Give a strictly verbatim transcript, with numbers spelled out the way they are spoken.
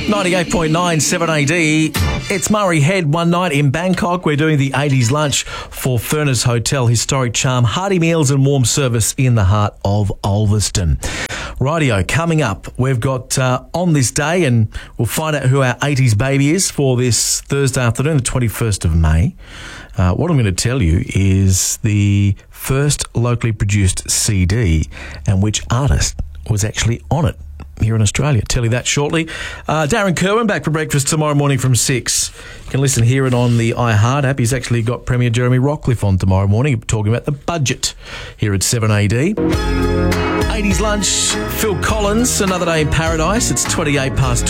ninety-eight point nine seven A D. It's Murray Head one night in Bangkok. We're doing the eighties lunch for Furnace Hotel, historic charm, hearty meals and warm service in the heart of Ulverston. Rightio, coming up, we've got uh, On This Day, and we'll find out who our eighties baby is for this Thursday afternoon, the twenty-first of May. Uh, what I'm going to tell you is the first locally produced C D and which artist was actually on it here in Australia. Tell you that shortly. Uh, Darren Kerwin back for breakfast tomorrow morning from six. You can listen here and on the iHeart app. He's actually got Premier Jeremy Rockcliffe on tomorrow morning talking about the budget here at seven A D. eighties lunch, Phil Collins, Another Day in Paradise. It's twenty-eight past